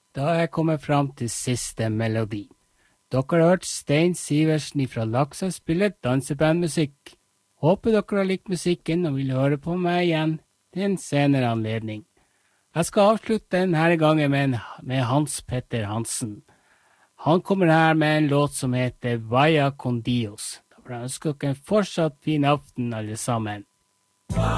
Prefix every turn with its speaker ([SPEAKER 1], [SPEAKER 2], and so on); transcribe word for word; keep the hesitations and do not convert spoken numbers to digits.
[SPEAKER 1] Da er jeg kommet fram til siste melodi. Dere har hørt Stein Siversen fra Laksa spille dansebandmusikk. Håper dere har likt musikken og vil høre på meg igjen til en senere anledning. Jeg skal avslutte denne gangen med, med Hans Petter Hansen. Han kommer her med en låt som heter Vaya con Dios. Da får jeg ønske dere en fortsatt fin aften alle sammen.